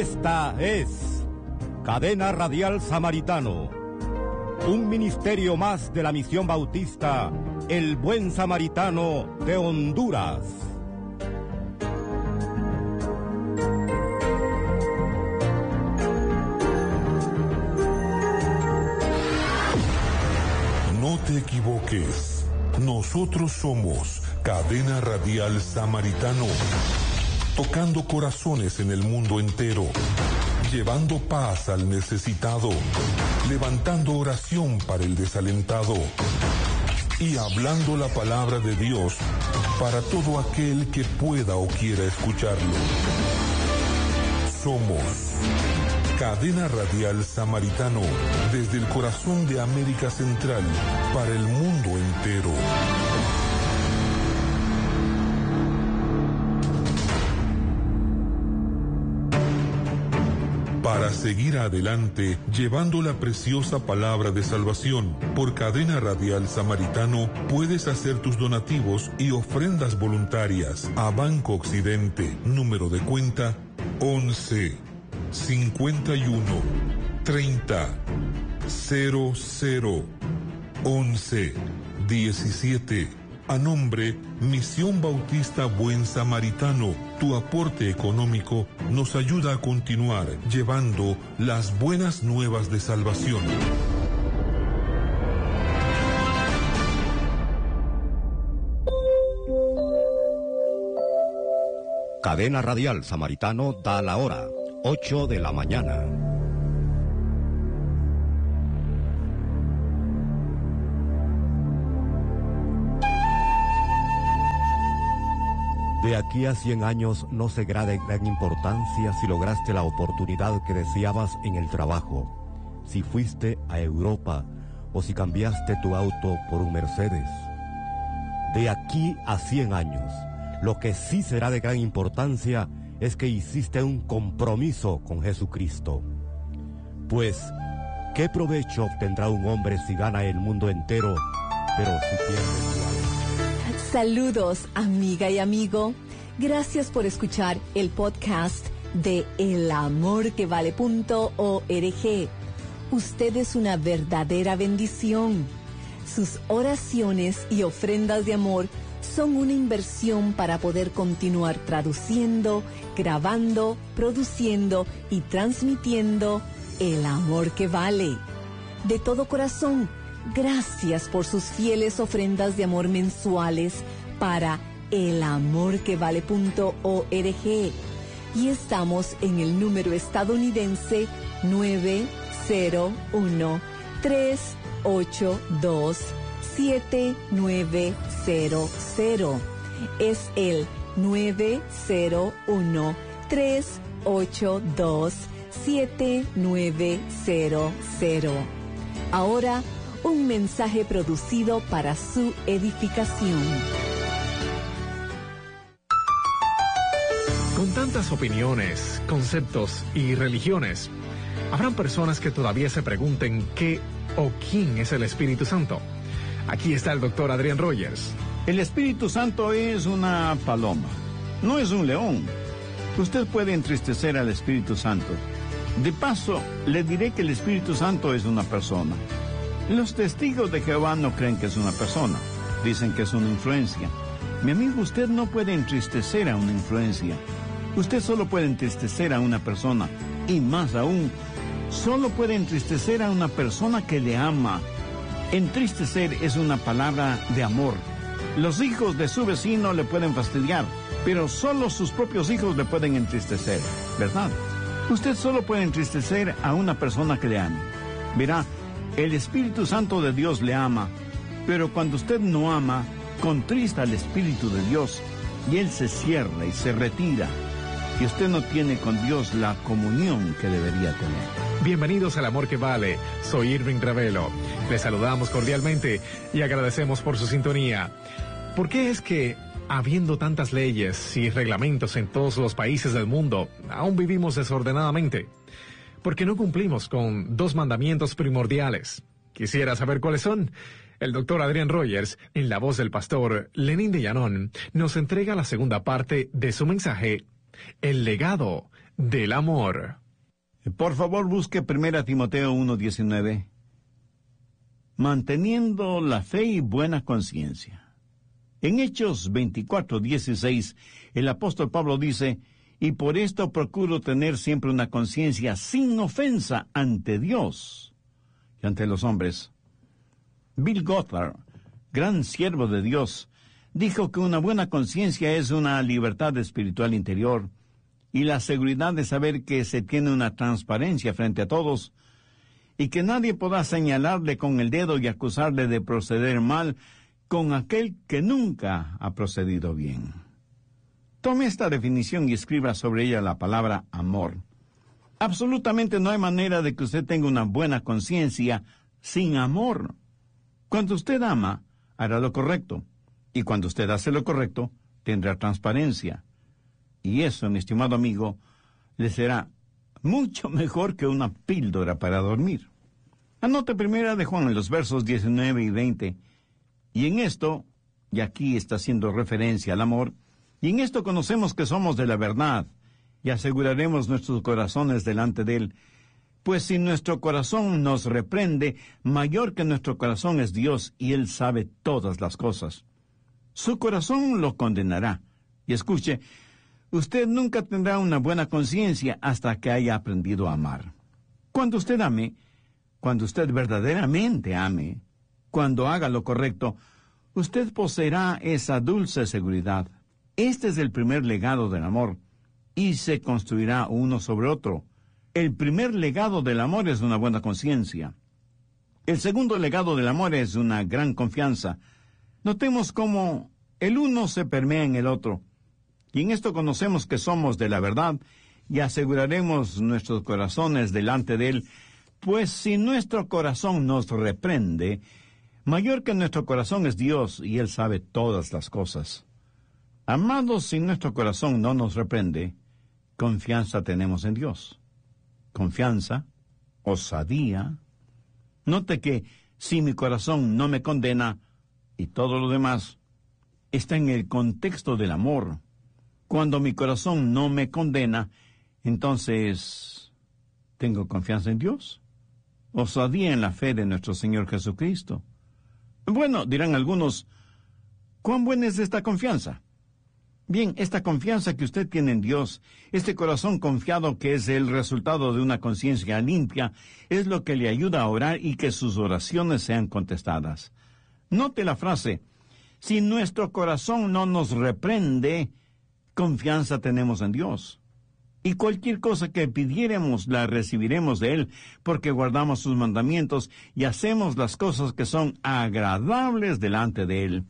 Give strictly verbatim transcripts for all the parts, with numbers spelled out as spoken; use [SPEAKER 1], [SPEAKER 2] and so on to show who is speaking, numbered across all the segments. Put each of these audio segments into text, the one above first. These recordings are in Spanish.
[SPEAKER 1] Esta es Cadena Radial Samaritano, un ministerio más de la Misión Bautista, el Buen Samaritano de Honduras.
[SPEAKER 2] No te equivoques, nosotros somos Cadena Radial Samaritano, tocando corazones en el mundo entero, llevando paz al necesitado, levantando oración para el desalentado y hablando la palabra de Dios para todo aquel que pueda o quiera escucharlo. Somos Cadena Radial Samaritano, desde el corazón de América Central para el mundo entero. Para seguir adelante, llevando la preciosa palabra de salvación, por Cadena Radial Samaritano, puedes hacer tus donativos y ofrendas voluntarias a Banco Occidente, número de cuenta once, cincuenta y uno, treinta, cero cero, once, diecisiete. A nombre Misión Bautista Buen Samaritano, tu aporte económico nos ayuda a continuar llevando las buenas nuevas de salvación.
[SPEAKER 1] Cadena Radial Samaritano da la hora, ocho de la mañana. De aquí a cien años no será de gran importancia si lograste la oportunidad que deseabas en el trabajo, si fuiste a Europa o si cambiaste tu auto por un Mercedes. De aquí a cien años, lo que sí será de gran importancia es que hiciste un compromiso con Jesucristo. Pues, ¿qué provecho obtendrá un hombre si gana el mundo entero, pero si pierde su alma?
[SPEAKER 3] Saludos, amiga y amigo. Gracias por escuchar el podcast de el amor que vale punto org. Usted es una verdadera bendición. Sus oraciones y ofrendas de amor son una inversión para poder continuar traduciendo, grabando, produciendo y transmitiendo el amor que vale. De todo corazón, gracias por sus fieles ofrendas de amor mensuales para el amor que vale punto org. Y estamos en el número estadounidense nueve cero uno, tres ocho dos, siete nueve cero cero. Es el nueve cero uno, tres ocho dos, siete nueve cero cero. Ahora, un mensaje producido para su edificación.
[SPEAKER 4] Con tantas opiniones, conceptos y religiones, habrán personas que todavía se pregunten qué o quién es el Espíritu Santo. Aquí está el doctor Adrián Rogers.
[SPEAKER 5] El Espíritu Santo es una paloma, no es un león. Usted puede entristecer al Espíritu Santo. De paso, le diré que el Espíritu Santo es una persona. Los testigos de Jehová no creen que es una persona, dicen que es una influencia. Mi amigo, usted no puede entristecer a una influencia. Usted solo puede entristecer a una persona, y más aún, solo puede entristecer a una persona que le ama. Entristecer es una palabra de amor. Los hijos de su vecino le pueden fastidiar, pero solo sus propios hijos le pueden entristecer, ¿verdad? Usted solo puede entristecer a una persona que le ama. Verá, el Espíritu Santo de Dios le ama, pero cuando usted no ama, contrista al Espíritu de Dios y Él se cierra y se retira. Y usted no tiene con Dios la comunión que debería tener.
[SPEAKER 4] Bienvenidos al Amor que Vale. Soy Irving Ravelo. Les saludamos cordialmente y agradecemos por su sintonía. ¿Por qué es que, habiendo tantas leyes y reglamentos en todos los países del mundo, aún vivimos desordenadamente? Porque no cumplimos con dos mandamientos primordiales. ¿Quisiera saber cuáles son? El doctor Adrián Rogers, en la voz del pastor Lenín de Llanón, nos entrega la segunda parte de su mensaje, El legado del amor.
[SPEAKER 5] Por favor, busque primera Timoteo uno diecinueve. Manteniendo la fe y buena conciencia. En Hechos veinticuatro dieciséis, el apóstol Pablo dice, y por esto procuro tener siempre una conciencia sin ofensa ante Dios y ante los hombres. Bill Gothard, gran siervo de Dios, dijo que una buena conciencia es una libertad espiritual interior y la seguridad de saber que se tiene una transparencia frente a todos y que nadie podrá señalarle con el dedo y acusarle de proceder mal con aquel que nunca ha procedido bien. Tome esta definición y escriba sobre ella la palabra amor. Absolutamente no hay manera de que usted tenga una buena conciencia sin amor. Cuando usted ama, hará lo correcto. Y cuando usted hace lo correcto, tendrá transparencia. Y eso, mi estimado amigo, le será mucho mejor que una píldora para dormir. Anote primera de Juan en los versos diecinueve y veinte. Y en esto, y aquí está haciendo referencia al amor, y en esto conocemos que somos de la verdad, y aseguraremos nuestros corazones delante de Él. Pues si nuestro corazón nos reprende, mayor que nuestro corazón es Dios, y Él sabe todas las cosas. Su corazón lo condenará. Y escuche, usted nunca tendrá una buena conciencia hasta que haya aprendido a amar. Cuando usted ame, cuando usted verdaderamente ame, cuando haga lo correcto, usted poseerá esa dulce seguridad. Este es el primer legado del amor, y se construirá uno sobre otro. El primer legado del amor es una buena conciencia. El segundo legado del amor es una gran confianza. Notemos cómo el uno se permea en el otro. Y en esto conocemos que somos de la verdad y aseguraremos nuestros corazones delante de Él, pues si nuestro corazón nos reprende, mayor que nuestro corazón es Dios y Él sabe todas las cosas. Amados, si nuestro corazón no nos reprende, confianza tenemos en Dios. Confianza, osadía. Note que si mi corazón no me condena, y todo lo demás está en el contexto del amor. Cuando mi corazón no me condena, entonces tengo confianza en Dios. Osadía en la fe de nuestro Señor Jesucristo. Bueno, dirán algunos, ¿cuán buena es esta confianza? Bien, esta confianza que usted tiene en Dios, este corazón confiado que es el resultado de una conciencia limpia, es lo que le ayuda a orar y que sus oraciones sean contestadas. Note la frase, si nuestro corazón no nos reprende, confianza tenemos en Dios. Y cualquier cosa que pidiéramos la recibiremos de Él, porque guardamos sus mandamientos y hacemos las cosas que son agradables delante de Él.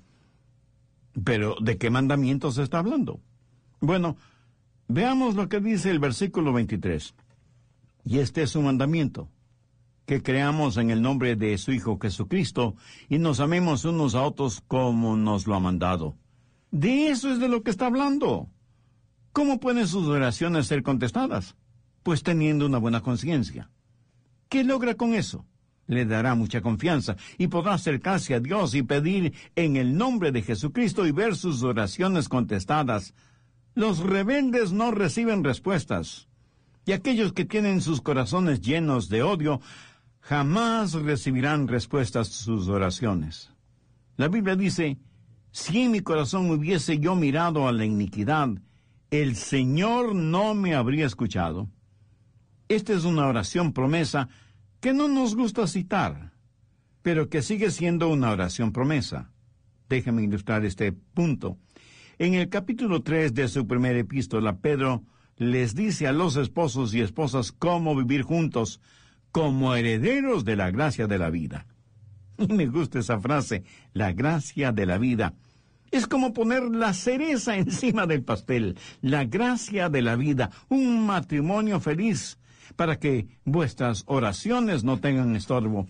[SPEAKER 5] Pero, ¿de qué mandamientos está hablando? Bueno, veamos lo que dice el versículo veintitrés. Y este es su mandamiento, que creamos en el nombre de su Hijo Jesucristo y nos amemos unos a otros como nos lo ha mandado. De eso es de lo que está hablando. ¿Cómo pueden sus oraciones ser contestadas? Pues teniendo una buena conciencia. ¿Qué logra con eso? Le dará mucha confianza y podrá acercarse a Dios y pedir en el nombre de Jesucristo y ver sus oraciones contestadas. Los rebeldes no reciben respuestas, y aquellos que tienen sus corazones llenos de odio jamás recibirán respuestas a sus oraciones. La Biblia dice, si en mi corazón hubiese yo mirado a la iniquidad, el Señor no me habría escuchado. Esta es una oración promesa que no nos gusta citar, pero que sigue siendo una oración promesa. Déjeme ilustrar este punto. En el capítulo tres de su primera epístola, Pedro les dice a los esposos y esposas cómo vivir juntos como herederos de la gracia de la vida. Y me gusta esa frase, la gracia de la vida. Es como poner la cereza encima del pastel, la gracia de la vida, un matrimonio feliz, para que vuestras oraciones no tengan estorbo.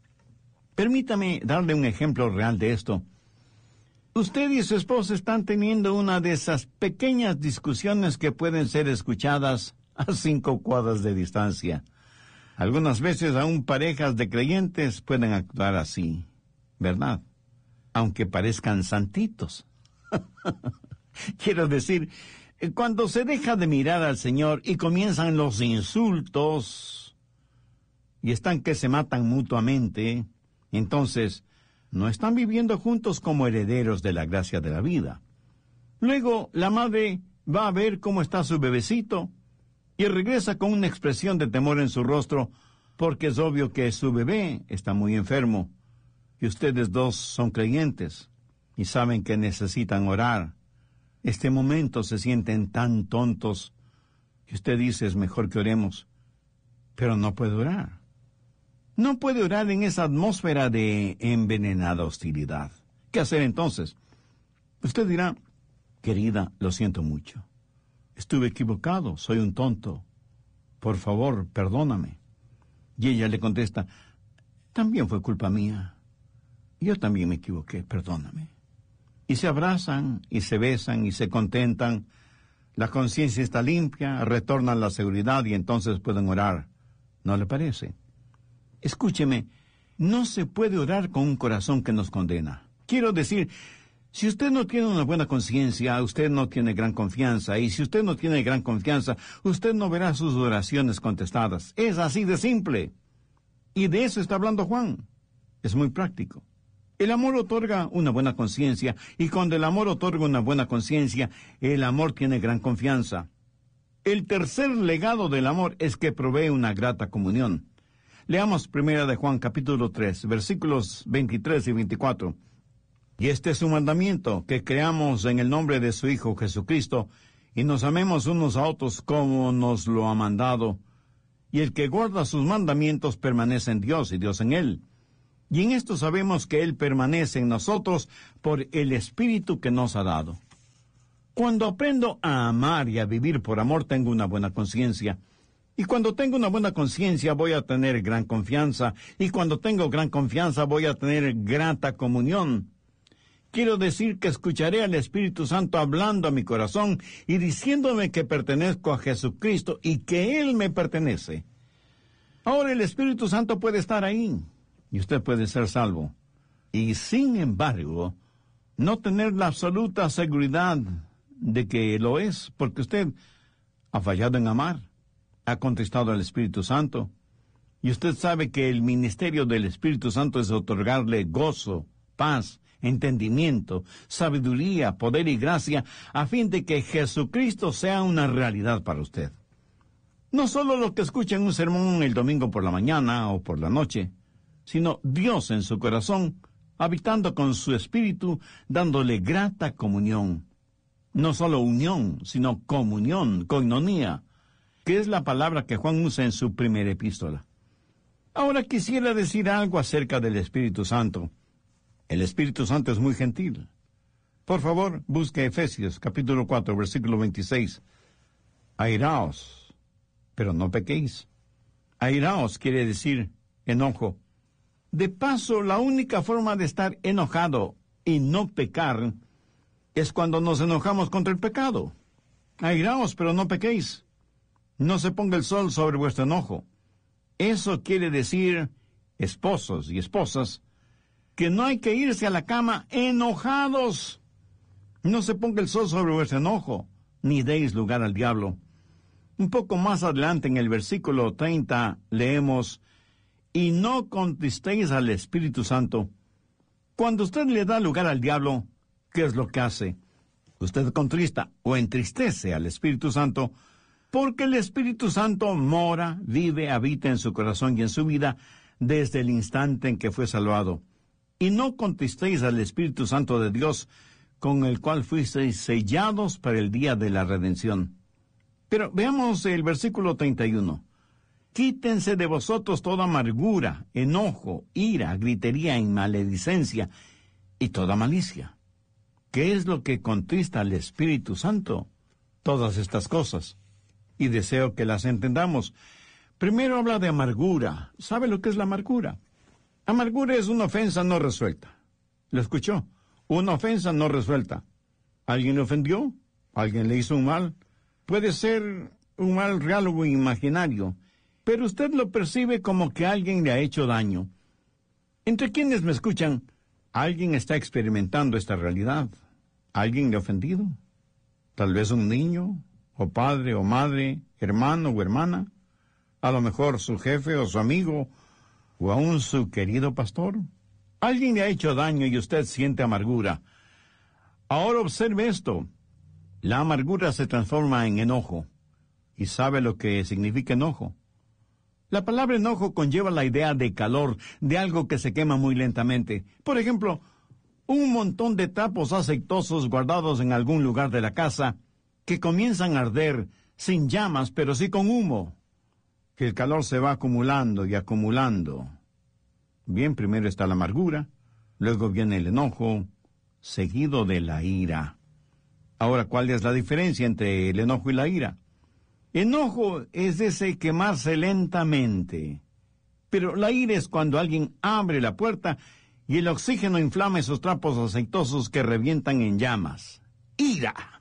[SPEAKER 5] Permítame darle un ejemplo real de esto. Usted y su esposa están teniendo una de esas pequeñas discusiones que pueden ser escuchadas a cinco cuadras de distancia. Algunas veces aún parejas de creyentes pueden actuar así, ¿verdad? Aunque parezcan santitos. Quiero decir, cuando se deja de mirar al Señor y comienzan los insultos y están que se matan mutuamente, entonces no están viviendo juntos como herederos de la gracia de la vida. Luego la madre va a ver cómo está su bebecito y regresa con una expresión de temor en su rostro, porque es obvio que su bebé está muy enfermo y ustedes dos son creyentes y saben que necesitan orar. Este momento se sienten tan tontos que usted dice es mejor que oremos, pero no puede orar. No puede orar en esa atmósfera de envenenada hostilidad. ¿Qué hacer entonces? Usted dirá, querida, lo siento mucho. Estuve equivocado, soy un tonto. Por favor, perdóname. Y ella le contesta, también fue culpa mía. Yo también me equivoqué, perdóname. Y se abrazan, y se besan, y se contentan. La conciencia está limpia, retornan la seguridad y entonces pueden orar. ¿No le parece? Escúcheme, no se puede orar con un corazón que nos condena. Quiero decir, si usted no tiene una buena conciencia, usted no tiene gran confianza, y si usted no tiene gran confianza, usted no verá sus oraciones contestadas. Es así de simple. Y de eso está hablando Juan. Es muy práctico. El amor otorga una buena conciencia, y cuando el amor otorga una buena conciencia, el amor tiene gran confianza. El tercer legado del amor es que provee una grata comunión. Leamos primera de Juan capítulo tres, versículos veintitrés y veinticuatro. Y este es su mandamiento, que creamos en el nombre de su Hijo Jesucristo, y nos amemos unos a otros como nos lo ha mandado. Y el que guarda sus mandamientos permanece en Dios y Dios en él. Y en esto sabemos que Él permanece en nosotros por el Espíritu que nos ha dado. Cuando aprendo a amar y a vivir por amor, tengo una buena conciencia. Y cuando tengo una buena conciencia, voy a tener gran confianza. Y cuando tengo gran confianza, voy a tener grata comunión. Quiero decir que escucharé al Espíritu Santo hablando a mi corazón y diciéndome que pertenezco a Jesucristo y que Él me pertenece. Ahora el Espíritu Santo puede estar ahí. Y usted puede ser salvo. Y sin embargo, no tener la absoluta seguridad de que lo es, porque usted ha fallado en amar, ha contristado al Espíritu Santo. Y usted sabe que el ministerio del Espíritu Santo es otorgarle gozo, paz, entendimiento, sabiduría, poder y gracia, a fin de que Jesucristo sea una realidad para usted. No solo lo que escucha en un sermón el domingo por la mañana o por la noche, sino Dios en su corazón, habitando con su espíritu, dándole grata comunión. No solo unión, sino comunión, koinonía, que es la palabra que Juan usa en su primera epístola. Ahora quisiera decir algo acerca del Espíritu Santo. El Espíritu Santo es muy gentil. Por favor, busque Efesios, capítulo cuatro, versículo veintiséis. Airaos, pero no pequéis. Airaos quiere decir enojo. De paso, la única forma de estar enojado y no pecar es cuando nos enojamos contra el pecado. Airaos, pero no pequéis. No se ponga el sol sobre vuestro enojo. Eso quiere decir, esposos y esposas, que no hay que irse a la cama enojados. No se ponga el sol sobre vuestro enojo, ni deis lugar al diablo. Un poco más adelante en el versículo treinta leemos, y no contristéis al Espíritu Santo. Cuando usted le da lugar al diablo, ¿qué es lo que hace? Usted contrista o entristece al Espíritu Santo, porque el Espíritu Santo mora, vive, habita en su corazón y en su vida desde el instante en que fue salvado. Y no contristéis al Espíritu Santo de Dios, con el cual fuisteis sellados para el día de la redención. Pero veamos el versículo treinta y uno. Quítense de vosotros toda amargura, enojo, ira, gritería y maledicencia, y toda malicia. ¿Qué es lo que contrista al Espíritu Santo? Todas estas cosas. Y deseo que las entendamos. Primero habla de amargura. ¿Sabe lo que es la amargura? Amargura es una ofensa no resuelta. ¿Lo escuchó? Una ofensa no resuelta. ¿Alguien le ofendió? ¿Alguien le hizo un mal? Puede ser un mal real o imaginario, pero usted lo percibe como que alguien le ha hecho daño. Entre quienes me escuchan, alguien está experimentando esta realidad. ¿Alguien le ha ofendido? Tal vez un niño, o padre o madre, hermano o hermana, a lo mejor su jefe o su amigo, o aún su querido pastor. Alguien le ha hecho daño y usted siente amargura. Ahora observe esto. La amargura se transforma en enojo. ¿Y sabe lo que significa enojo? La palabra enojo conlleva la idea de calor, de algo que se quema muy lentamente. Por ejemplo, un montón de trapos aceitosos guardados en algún lugar de la casa que comienzan a arder sin llamas, pero sí con humo. Que el calor se va acumulando y acumulando. Bien, primero está la amargura, luego viene el enojo, seguido de la ira. Ahora, ¿cuál es la diferencia entre el enojo y la ira? Enojo es ese quemarse lentamente, pero la ira es cuando alguien abre la puerta y el oxígeno inflama esos trapos aceitosos que revientan en llamas. ¡Ira!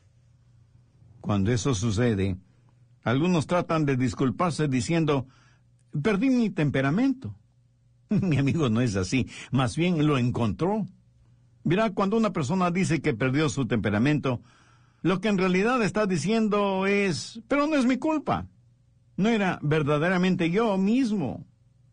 [SPEAKER 5] Cuando eso sucede, algunos tratan de disculparse diciendo, perdí mi temperamento. Mi amigo, no es así, más bien lo encontró. Verá, cuando una persona dice que perdió su temperamento, lo que en realidad está diciendo es, pero no es mi culpa. No era verdaderamente yo mismo.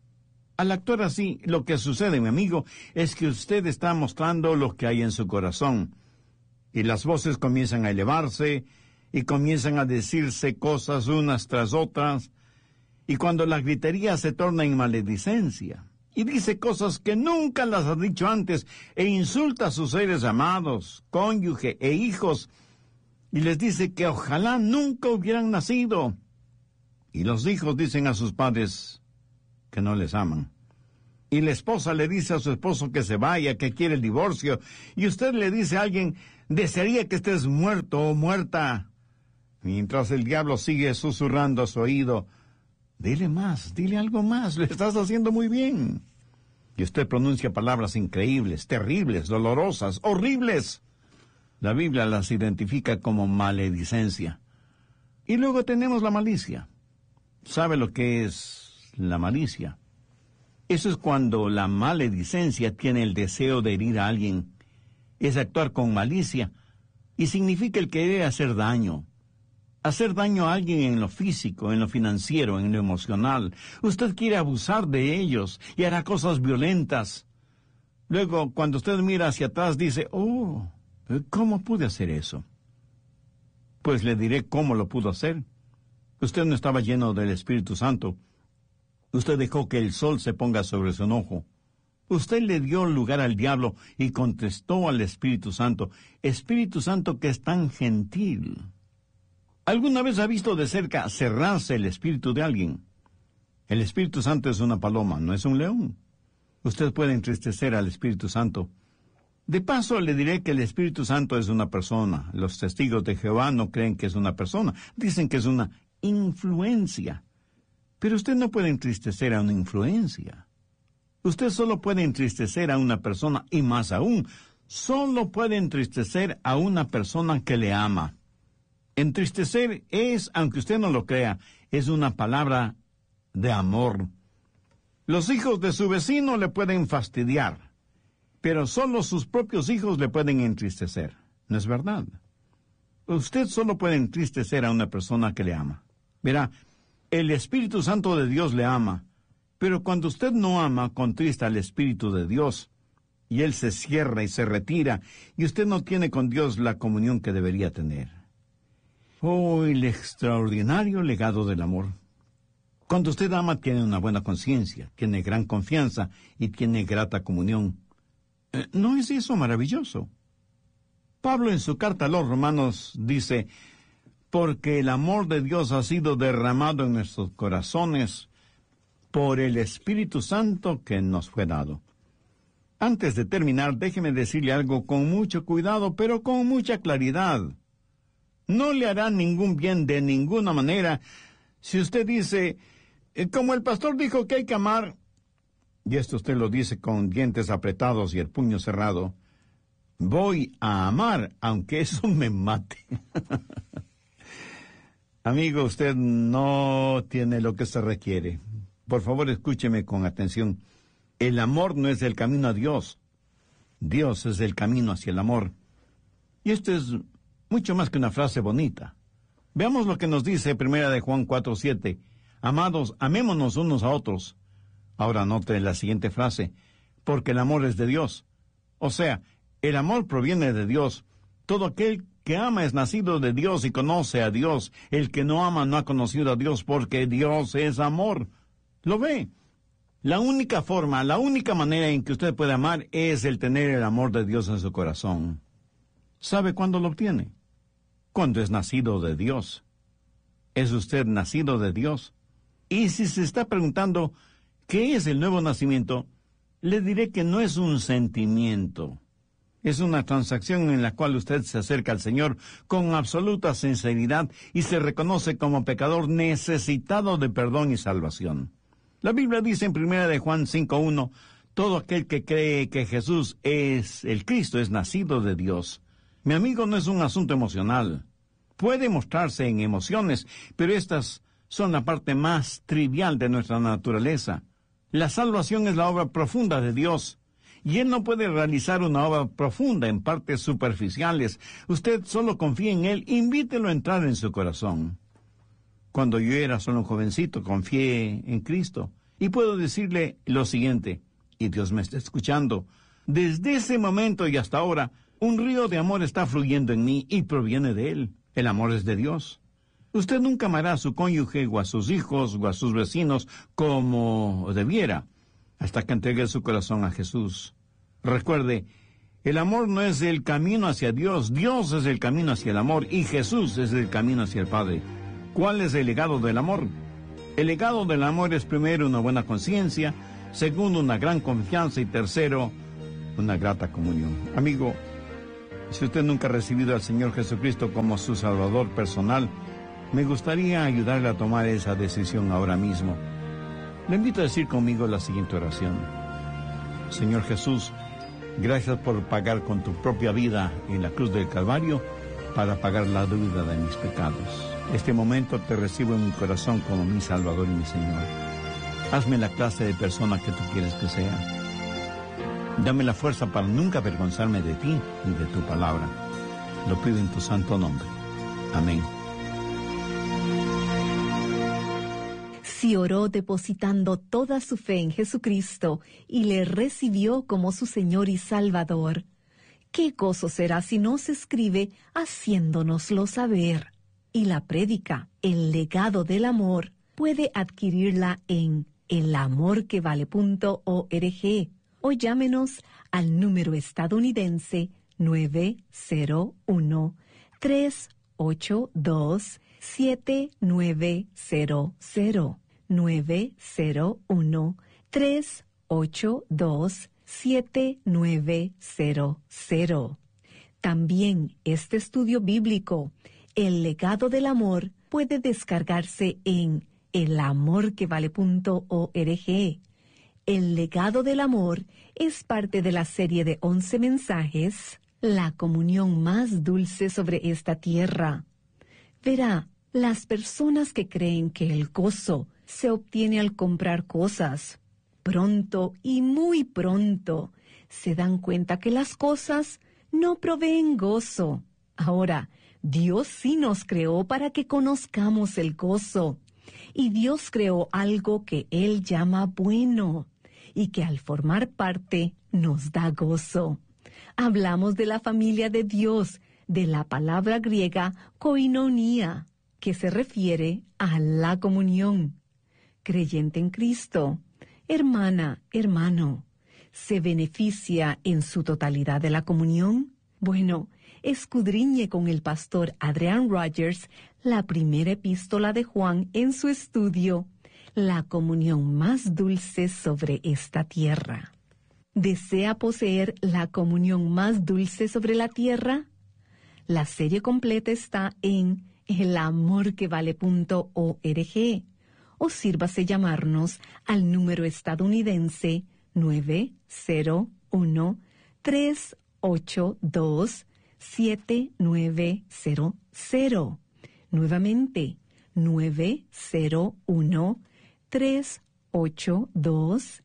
[SPEAKER 5] Al actuar así, lo que sucede, mi amigo, es que usted está mostrando lo que hay en su corazón. Y las voces comienzan a elevarse y comienzan a decirse cosas unas tras otras. Y cuando la gritería se torna en maledicencia y dice cosas que nunca las ha dicho antes e insulta a sus seres amados, cónyuge e hijos, y les dice que ojalá nunca hubieran nacido. Y los hijos dicen a sus padres que no les aman. Y la esposa le dice a su esposo que se vaya, que quiere el divorcio. Y usted le dice a alguien, desearía que estés muerto o muerta. Mientras el diablo sigue susurrando a su oído, dile más, dile algo más, lo estás haciendo muy bien. Y usted pronuncia palabras increíbles, terribles, dolorosas, horribles. La Biblia las identifica como maledicencia. Y luego tenemos la malicia. ¿Sabe lo que es la malicia? Eso es cuando la maledicencia tiene el deseo de herir a alguien. Es actuar con malicia y significa el querer hacer daño. Hacer daño a alguien en lo físico, en lo financiero, en lo emocional. Usted quiere abusar de ellos y hará cosas violentas. Luego, cuando usted mira hacia atrás, dice, oh, ¿cómo pude hacer eso? Pues le diré cómo lo pudo hacer. Usted no estaba lleno del Espíritu Santo. Usted dejó que el sol se ponga sobre su enojo. Usted le dio lugar al diablo y contestó al Espíritu Santo. Espíritu Santo que es tan gentil. ¿Alguna vez ha visto de cerca cerrarse el espíritu de alguien? El Espíritu Santo es una paloma, no es un león. Usted puede entristecer al Espíritu Santo. De paso, le diré que el Espíritu Santo es una persona. Los testigos de Jehová no creen que es una persona. Dicen que es una influencia. Pero usted no puede entristecer a una influencia. Usted solo puede entristecer a una persona, y más aún, solo puede entristecer a una persona que le ama. Entristecer es, aunque usted no lo crea, es una palabra de amor. Los hijos de su vecino le pueden fastidiar, pero solo sus propios hijos le pueden entristecer. ¿No es verdad? Usted solo puede entristecer a una persona que le ama. Verá, el Espíritu Santo de Dios le ama, pero cuando usted no ama, contrista al Espíritu de Dios, y Él se cierra y se retira, y usted no tiene con Dios la comunión que debería tener. Oh, el extraordinario legado del amor. Cuando usted ama, tiene una buena conciencia, tiene gran confianza y tiene grata comunión. ¿No es eso maravilloso? Pablo en su carta a los Romanos dice, porque el amor de Dios ha sido derramado en nuestros corazones por el Espíritu Santo que nos fue dado. Antes de terminar, déjeme decirle algo con mucho cuidado, pero con mucha claridad. No le hará ningún bien de ninguna manera si usted dice, como el pastor dijo que hay que amar, y esto usted lo dice con dientes apretados y el puño cerrado, voy a amar, aunque eso me mate. Amigo, usted no tiene lo que se requiere. Por favor, escúcheme con atención. El amor no es el camino a Dios. Dios es el camino hacia el amor. Y esto es mucho más que una frase bonita. Veamos lo que nos dice primera de Juan cuatro siete. Amados, amémonos unos a otros. Ahora note la siguiente frase, porque el amor es de Dios. O sea, el amor proviene de Dios. Todo aquel que ama es nacido de Dios y conoce a Dios. El que no ama no ha conocido a Dios, porque Dios es amor. ¿Lo ve? La única forma, la única manera en que usted puede amar es el tener el amor de Dios en su corazón. ¿Sabe cuándo lo obtiene? Cuando es nacido de Dios. ¿Es usted nacido de Dios? Y si se está preguntando qué es el nuevo nacimiento, le diré que no es un sentimiento. Es una transacción en la cual usted se acerca al Señor con absoluta sinceridad y se reconoce como pecador necesitado de perdón y salvación. La Biblia dice en primera de Juan cinco uno, todo aquel que cree que Jesús es el Cristo es nacido de Dios. Mi amigo, no es un asunto emocional. Puede mostrarse en emociones, pero estas son la parte más trivial de nuestra naturaleza. La salvación es la obra profunda de Dios, y Él no puede realizar una obra profunda en partes superficiales. Usted solo confía en Él, invítelo a entrar en su corazón. Cuando yo era solo un jovencito, confié en Cristo, y puedo decirle lo siguiente, y Dios me está escuchando. Desde ese momento y hasta ahora, un río de amor está fluyendo en mí y proviene de Él. El amor es de Dios. Usted nunca amará a su cónyuge o a sus hijos o a sus vecinos como debiera, hasta que entregue su corazón a Jesús. Recuerde, el amor no es el camino hacia Dios, Dios es el camino hacia el amor y Jesús es el camino hacia el Padre. ¿Cuál es el legado del amor? El legado del amor es primero una buena conciencia, segundo una gran confianza y tercero una grata comunión. Amigo, si usted nunca ha recibido al Señor Jesucristo como su Salvador personal, me gustaría ayudarle a tomar esa decisión ahora mismo. Le invito a decir conmigo la siguiente oración. Señor Jesús, gracias por pagar con tu propia vida en la cruz del Calvario para pagar la deuda de mis pecados. Este momento te recibo en mi corazón como mi Salvador y mi Señor. Hazme la clase de persona que tú quieres que sea. Dame la fuerza para nunca avergonzarme de ti y de tu palabra. Lo pido en tu santo nombre. Amén.
[SPEAKER 3] Si oró depositando toda su fe en Jesucristo y le recibió como su Señor y Salvador, ¿qué gozo será si nos escribe haciéndonoslo saber? Y la prédica, el legado del amor, puede adquirirla en el amor que vale punto org o llámenos al número estadounidense nueve cero uno, tres ocho dos, siete nueve cero cero. nueve cero uno, tres ocho dos, siete nueve cero cero. También este estudio bíblico, El legado del amor, puede descargarse en el amor que vale punto org. El legado del amor es parte de la serie de once mensajes, La comunión más dulce sobre esta tierra. Verá, las personas que creen que el gozo se obtiene al comprar cosas, pronto y muy pronto se dan cuenta que las cosas no proveen gozo. Ahora, Dios sí nos creó para que conozcamos el gozo, y Dios creó algo que Él llama bueno, y que al formar parte nos da gozo. Hablamos de la familia de Dios, de la palabra griega koinonia, que se refiere a la comunión. Creyente en Cristo, hermana, hermano, ¿se beneficia en su totalidad de la comunión? Bueno, escudriñe con el pastor Adrian Rogers la primera epístola de Juan en su estudio, La comunión más dulce sobre esta tierra. ¿Desea poseer la comunión más dulce sobre la tierra? La serie completa está en el amor que vale punto org o sírvase llamarnos al número estadounidense nueve cero uno, tres ocho dos, siete nueve cero cero. Nuevamente, nueve cero uno, tres ocho dos,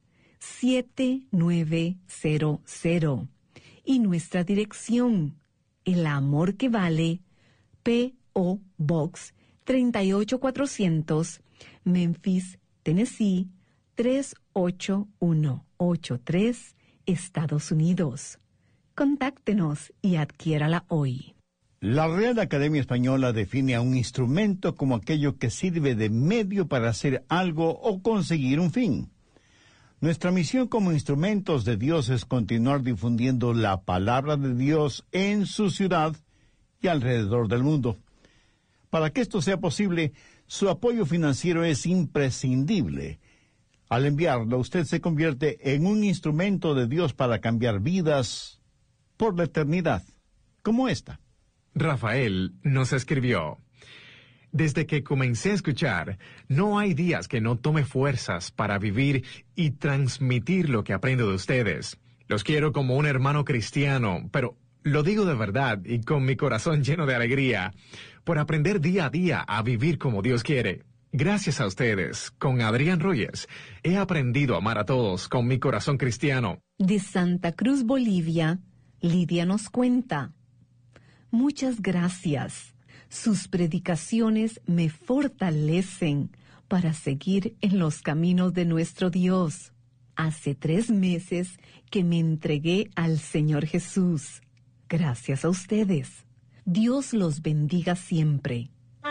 [SPEAKER 3] siete nueve cero cero. Y nuestra dirección, El Amor que Vale, P O Box treinta y ocho cuatrocientos, Memphis, Tennessee tres ocho uno ocho tres, Estados Unidos. Contáctenos y adquiérala hoy.
[SPEAKER 5] La Real Academia Española define a un instrumento como aquello que sirve de medio para hacer algo o conseguir un fin. Nuestra misión como instrumentos de Dios es continuar difundiendo la palabra de Dios en su ciudad y alrededor del mundo. Para que esto sea posible, su apoyo financiero es imprescindible. Al enviarlo, usted se convierte en un instrumento de Dios para cambiar vidas por la eternidad, como esta.
[SPEAKER 4] Rafael nos escribió: desde que comencé a escuchar, no hay días que no tome fuerzas para vivir y transmitir lo que aprendo de ustedes. Los quiero como un hermano cristiano, pero lo digo de verdad y con mi corazón lleno de alegría, por aprender día a día a vivir como Dios quiere. Gracias a ustedes, con Adrián Rogers, he aprendido a amar a todos con mi corazón cristiano.
[SPEAKER 3] De Santa Cruz, Bolivia, Lidia nos cuenta: muchas gracias. Sus predicaciones me fortalecen para seguir en los caminos de nuestro Dios. Hace tres meses que me entregué al Señor Jesús. Gracias a ustedes. Dios los bendiga siempre.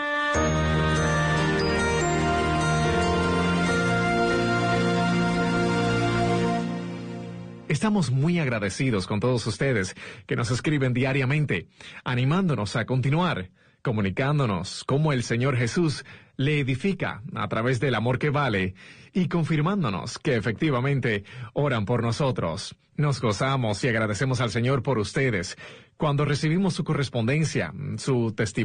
[SPEAKER 4] Estamos muy agradecidos con todos ustedes que nos escriben diariamente, animándonos a continuar, comunicándonos cómo el Señor Jesús le edifica a través del amor que vale y confirmándonos que efectivamente oran por nosotros. Nos gozamos y agradecemos al Señor por ustedes. Cuando recibimos su correspondencia, su testimonio,